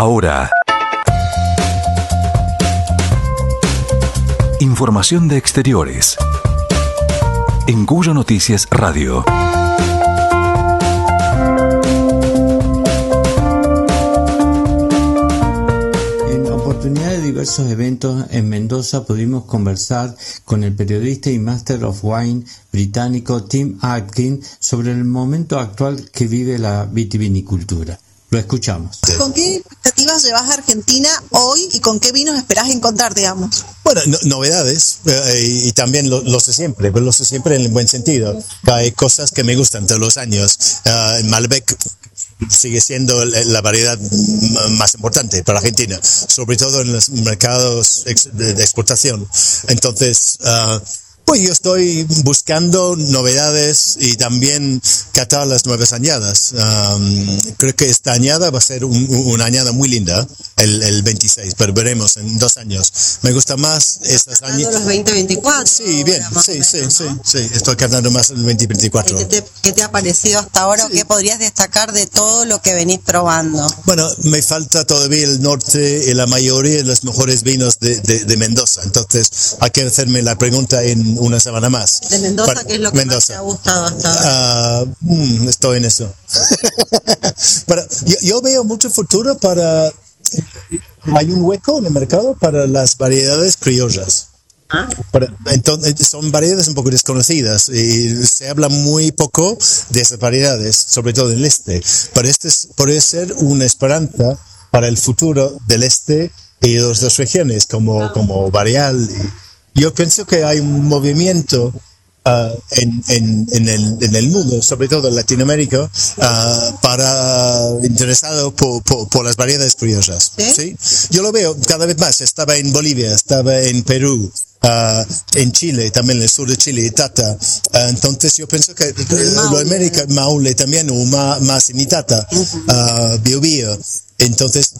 Ahora, información de exteriores en Cuyo Noticias Radio. En oportunidad de diversos eventos en Mendoza pudimos conversar con el periodista y Master of Wine británico Tim Atkin sobre el momento actual que vive la vitivinicultura. Lo escuchamos. ¿Con qué expectativas llevas a Argentina hoy y con qué vinos esperás encontrar, digamos? Bueno, novedades, y también lo sé siempre, pero lo sé siempre en el buen sentido. Hay cosas que me gustan todos los años. Malbec sigue siendo la variedad más importante para Argentina, sobre todo en los mercados de exportación. Entonces, pues yo estoy buscando novedades y también catar las nuevas añadas. Creo que esta añada va a ser una añada muy linda, el 26, pero veremos en 2 años. Me gusta más estas añadas. Los 2024. Sí, bien, sí. Estoy cantando más el 2024. ¿Qué te ha parecido hasta ahora Sí. o qué podrías destacar de todo lo que venís probando? Bueno, me falta todavía el norte y la mayoría de los mejores vinos de Mendoza. Entonces, hay que hacerme la pregunta en una semana más. ¿De Mendoza qué es lo que más te ha gustado hasta ahora? Estoy en eso. Pero yo veo mucho futuro para... Hay un hueco en el mercado para las variedades criollas. Entonces, son variedades un poco desconocidas y se habla muy poco de esas variedades, sobre todo en el este. Pero puede ser una esperanza para el futuro del este y de las dos regiones, como Barreal. Yo pienso que hay un movimiento en el mundo, sobre todo en Latinoamérica, interesado por las variedades criollas. ¿Sí? Yo lo veo cada vez más. Estaba en Bolivia, estaba en Perú, en Chile, también en el sur de Chile, Itata. Entonces yo pienso que lo América, Maule también, o más en Itata, Biobío. Entonces